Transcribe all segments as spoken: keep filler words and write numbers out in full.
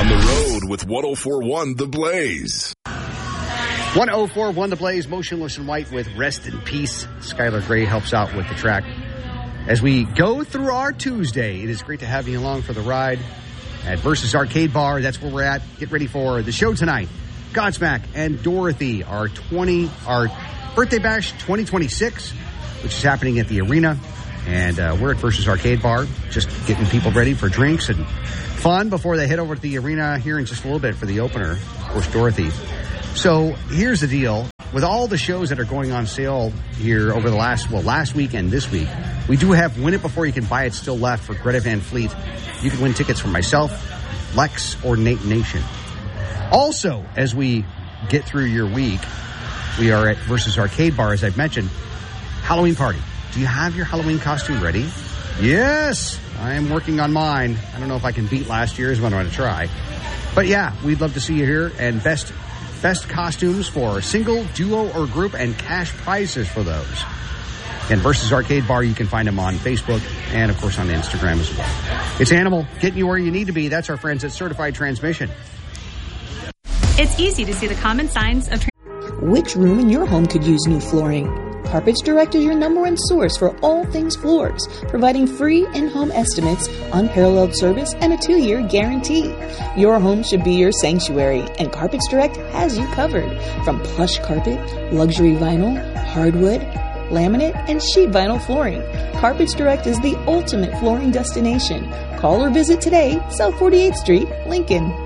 On the road with one oh four point one The Blaze. one oh four point one The Blaze, Motionless in White with Rest in Peace. Skylar Gray helps out with the track. As we go through our Tuesday, it is great to have you along for the ride at Versus Arcade Bar. That's where we're at. Get ready for the show tonight. Godsmack and Dorothy, our twenty, our birthday bash twenty twenty-six, which is happening at the arena. And uh, we're at Versus Arcade Bar, just getting people ready for drinks and fun before they head over to the arena here in just a little bit for the opener. Of course, Dorothy. So here's the deal. With all the shows that are going on sale here over the last, well, last week and this week, we do have Win It Before You Can Buy It still left for Greta Van Fleet. You can win tickets from myself, Lex, or Nate Nation. Also, as we get through your week, we are at Versus Arcade Bar, as I've mentioned, Halloween party. Do you have your Halloween costume ready? Yes, I am working on mine. I don't know if I can beat last year's, but I'm going to try. But yeah, we'd love to see you here. And best best costumes for single, duo, or group, and cash prizes for those. And Versus Arcade Bar, you can find them on Facebook and, of course, on Instagram as well. It's Animal, getting you where you need to be. That's our friends at Certified Transmission. It's easy to see the common signs of... Which room in your home could use new flooring? Carpets Direct is your number one source for all things floors, providing free in-home estimates, unparalleled service, and a two-year guarantee. Your home should be your sanctuary, and Carpets Direct has you covered. From plush carpet, luxury vinyl, hardwood, laminate, and sheet vinyl flooring, Carpets Direct is the ultimate flooring destination. Call or visit today, South forty-eighth Street, Lincoln.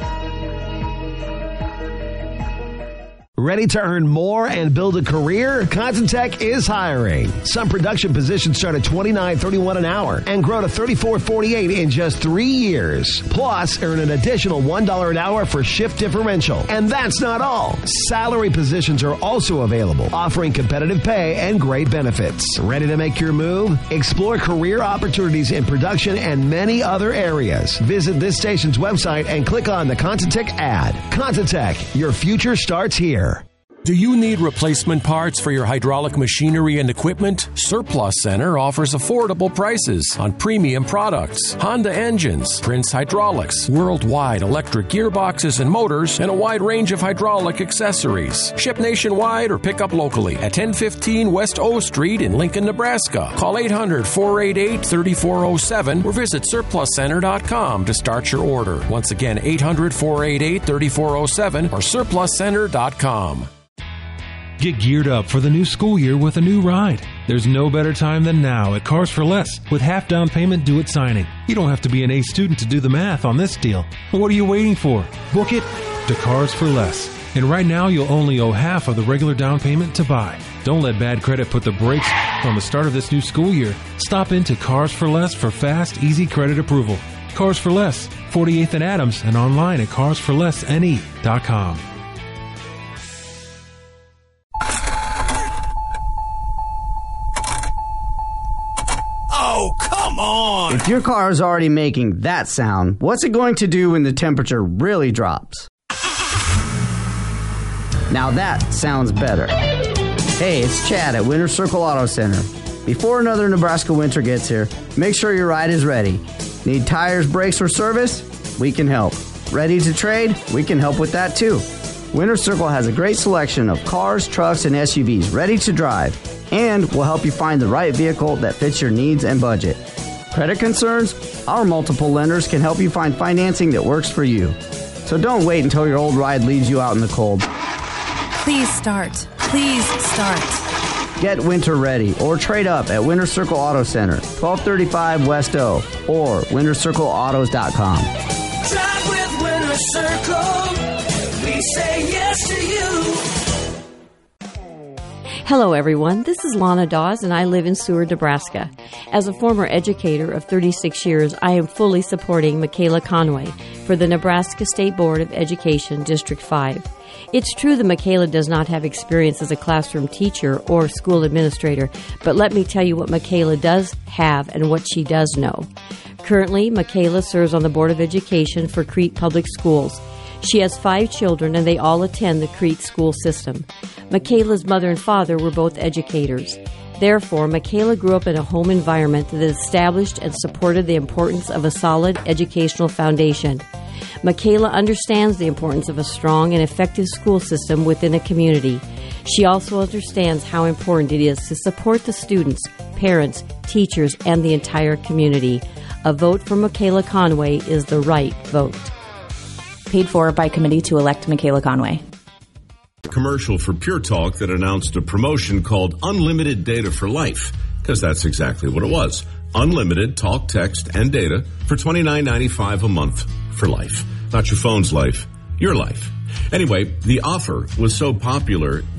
Ready to earn more and build a career? Contentech is hiring. Some production positions start at twenty-nine dollars and thirty-one cents an hour and grow to thirty-four dollars and forty-eight cents in just three years. Plus, earn an additional one dollar an hour for shift differential. And that's not all. Salary positions are also available, offering competitive pay and great benefits. Ready to make your move? Explore career opportunities in production and many other areas. Visit this station's website and click on the Contentech ad. Contentech, your future starts here. Do you need replacement parts for your hydraulic machinery and equipment? Surplus Center offers affordable prices on premium products, Honda engines, Prince Hydraulics, worldwide electric gearboxes and motors, and a wide range of hydraulic accessories. Ship nationwide or pick up locally at ten fifteen West O Street in Lincoln, Nebraska. Call eight hundred, four eight eight, three four zero seven or visit surplus center dot com to start your order. Once again, eight hundred, four eight eight, three four zero seven or surplus center dot com. Get geared up for the new school year with a new ride. There's no better time than now at Cars for Less with half down payment due at signing. You don't have to be an A student to do the math on this deal. What are you waiting for? Book it to Cars for Less. And right now you'll only owe half of the regular down payment to buy. Don't let bad credit put the brakes on the start of this new school year. Stop into Cars for Less for fast, easy credit approval. Cars for Less, forty-eighth and Adams, and online at cars for less n e dot com. Oh, come on! If your car is already making that sound, what's it going to do when the temperature really drops? Now that sounds better. Hey, it's Chad at Winter Circle Auto Center. Before another Nebraska winter gets here, make sure your ride is ready. Need tires, brakes, or service? We can help. Ready to trade? We can help with that too. Winter Circle has a great selection of cars, trucks, and S U Vs ready to drive, and will help you find the right vehicle that fits your needs and budget. Credit concerns? Our multiple lenders can help you find financing that works for you. So don't wait until your old ride leaves you out in the cold. Please start. Please start. Get winter ready or trade up at Winter Circle Auto Center, twelve thirty-five West O, or winter circle autos dot com. Drive with Winter Circle. We say yes to you. Hello, everyone. This is Lana Dawes, and I live in Seward, Nebraska. As a former educator of thirty-six years, I am fully supporting Michaela Conway for the Nebraska State Board of Education, District five. It's true that Michaela does not have experience as a classroom teacher or school administrator, but let me tell you what Michaela does have and what she does know. Currently, Michaela serves on the Board of Education for Crete Public Schools. She has five children, and they all attend the Crete school system. Michaela's mother and father were both educators. Therefore, Michaela grew up in a home environment that established and supported the importance of a solid educational foundation. Michaela understands the importance of a strong and effective school system within a community. She also understands how important it is to support the students, parents, teachers, and the entire community. A vote for Michaela Conway is the right vote. Paid for by committee to elect Michaela Conway. Commercial for Pure Talk that announced a promotion called Unlimited Data for Life, because that's exactly what it was. Unlimited talk, text, and data for twenty-nine ninety-five a month for life. Not your phone's life, your life. Anyway, the offer was so popular,